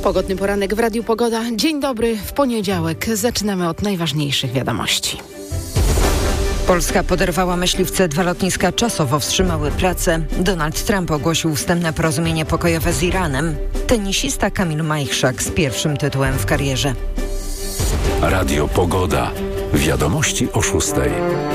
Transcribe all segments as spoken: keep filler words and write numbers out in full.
Pogodny poranek w Radiu Pogoda. Dzień dobry, w poniedziałek. Zaczynamy od najważniejszych wiadomości. Polska poderwała myśliwce, dwa lotniska czasowo wstrzymały pracę. Donald Trump ogłosił wstępne porozumienie pokojowe z Iranem. Tenisista Kamil Majchrzak z pierwszym tytułem w karierze. Radio Pogoda. Wiadomości o szóstej.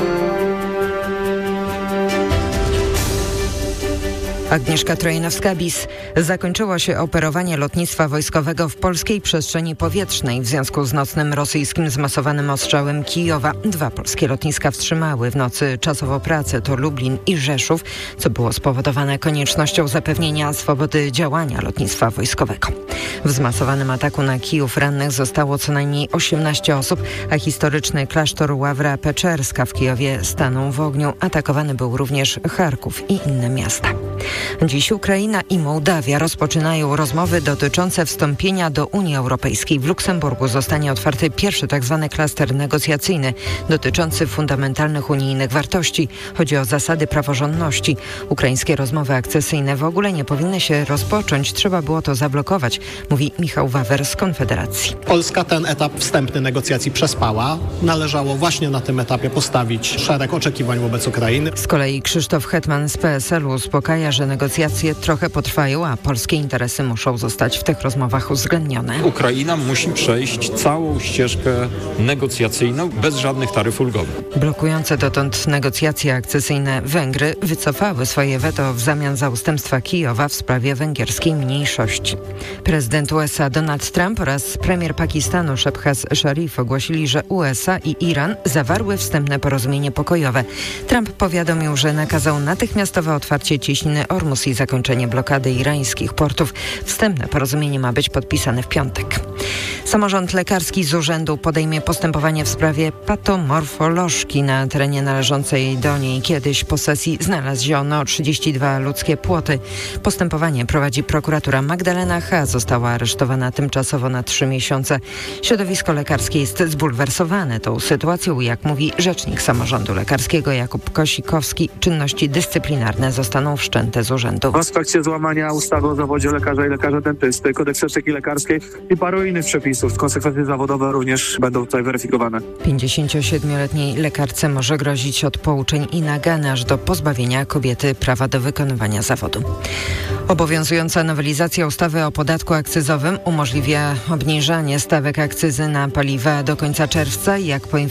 Agnieszka Trojanowska-Bis. Zakończyło się operowanie lotnictwa wojskowego w polskiej przestrzeni powietrznej w związku z nocnym rosyjskim zmasowanym ostrzałem Kijowa. Dwa polskie lotniska wstrzymały w nocy czasowo pracę, to Lublin i Rzeszów, co było spowodowane koniecznością zapewnienia swobody działania lotnictwa wojskowego. W zmasowanym ataku na Kijów rannych zostało co najmniej osiemnaście osób, a historyczny klasztor Ławra Peczerska w Kijowie stanął w ogniu. Atakowany był również Charków i inne miasta. Dziś Ukraina i Mołdawia rozpoczynają rozmowy dotyczące wstąpienia do Unii Europejskiej. W Luksemburgu zostanie otwarty pierwszy tzw. klaster negocjacyjny dotyczący fundamentalnych unijnych wartości. Chodzi o zasady praworządności. Ukraińskie rozmowy akcesyjne w ogóle nie powinny się rozpocząć. Trzeba było to zablokować, mówi Michał Wawer z Konfederacji. Polska ten etap wstępny negocjacji przespała. Należało właśnie na tym etapie postawić szereg oczekiwań wobec Ukrainy. Z kolei Krzysztof Hetman z P S L-u uspokaja, że negocjacje trochę potrwają, a polskie interesy muszą zostać w tych rozmowach uwzględnione. Ukraina musi przejść całą ścieżkę negocjacyjną bez żadnych taryf ulgowych. Blokujące dotąd negocjacje akcesyjne Węgry wycofały swoje weto w zamian za ustępstwa Kijowa w sprawie węgierskiej mniejszości. Prezydent U S A Donald Trump oraz premier Pakistanu Shehbaz Sharif ogłosili, że U S A i Iran zawarły wstępne porozumienie pokojowe. Trump powiadomił, że nakazał natychmiastowe otwarcie cieśniny Ormus i zakończenie blokady irańskich portów. Wstępne porozumienie ma być podpisane w piątek. Samorząd lekarski z urzędu podejmie postępowanie w sprawie patomorfolożki na terenie należącej do niej kiedyś posesji znaleziono trzydzieści dwa ludzkie płoty. Postępowanie prowadzi prokuratura. Magdalena H. została aresztowana tymczasowo na trzy miesiące. Środowisko lekarskie jest zbulwersowane tą sytuacją. Jak mówi rzecznik samorządu lekarskiego Jakub Kosikowski, czynności dyscyplinarne zostaną wszczęte z urzędu. W aspekcie złamania ustawy o zawodzie lekarza i lekarza dentysty, kodeksu etyki lekarskiej i paru innych przepisów. Konsekwencje zawodowe również będą tutaj weryfikowane. pięćdziesięciosiedmioletniej lekarce może grozić od pouczeń i nagany aż do pozbawienia kobiety prawa do wykonywania zawodu. Obowiązująca nowelizacja ustawy o podatku akcyzowym umożliwia obniżanie stawek akcyzy na paliwa do końca czerwca. Jak poinformował